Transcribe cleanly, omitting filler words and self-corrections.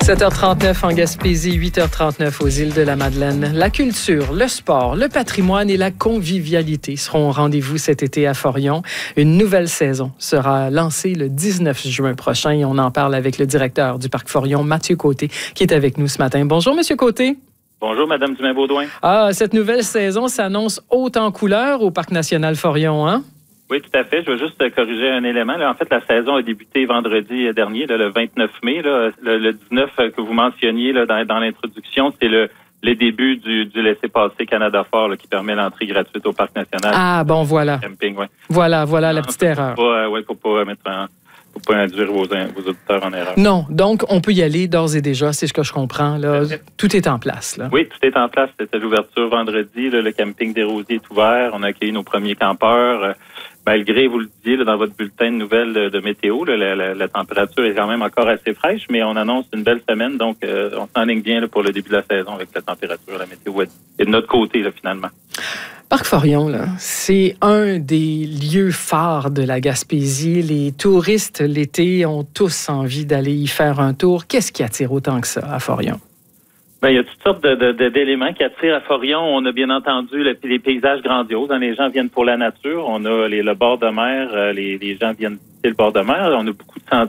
7h39 en Gaspésie, 8h39 aux îles de la Madeleine. La culture, le sport, le patrimoine et la convivialité seront au rendez-vous cet été à Forillon. Une nouvelle saison sera lancée le 19 juin prochain et on en parle avec le directeur du Parc Forillon, Mathieu Côté, qui est avec nous ce matin. Bonjour, Monsieur Côté. Bonjour, Madame Dumais-Baudouin. Cette nouvelle saison s'annonce haute en couleurs au Parc national Forillon, hein? Oui, tout à fait. Je veux juste corriger un élément. Là, en fait, la saison a débuté vendredi dernier, là, le 29 mai. Là, le 19 que vous mentionniez là, dans l'introduction, c'est le début du laissez-passer Canada Fort là, qui permet l'entrée gratuite au Parc national. Ah, bon, voilà. Camping, ouais. Voilà la petite erreur. Faut pas induire vos auditeurs en erreur. Non, donc on peut y aller d'ores et déjà, c'est ce que je comprends. Là. Tout est en place. Là. Oui, tout est en place. C'était l'ouverture vendredi. Là, le camping des Rosiers est ouvert. On a accueilli nos premiers campeurs. Malgré, vous le disiez là, dans votre bulletin de nouvelles de météo, là, la température est quand même encore assez fraîche, mais on annonce une belle semaine. Donc, on s'enligne bien là, pour le début de la saison avec la température, la météo est de notre côté là, finalement. Parc Forillon, là, c'est un des lieux phares de la Gaspésie. Les touristes, l'été, ont tous envie d'aller y faire un tour. Qu'est-ce qui attire autant que ça à Forillon? Il y a toutes sortes d'éléments qui attirent à Forillon. On a bien entendu les paysages grandioses. Les gens viennent pour la nature. On a le bord de mer. Les gens viennent visiter le bord de mer. On a beaucoup de